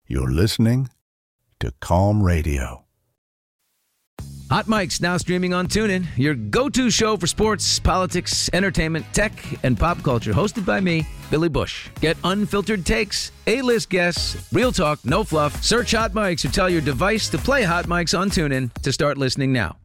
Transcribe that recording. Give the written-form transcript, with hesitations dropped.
You're listening to Calm Radio. Hot Mic's now streaming on TuneIn, your go-to show for sports, politics, entertainment, tech, and pop culture. Hosted by me, Billy Bush. Get unfiltered takes, A-list guests, real talk, no fluff. Search Hot Mics or tell your device to play Hot Mics on TuneIn to start listening now.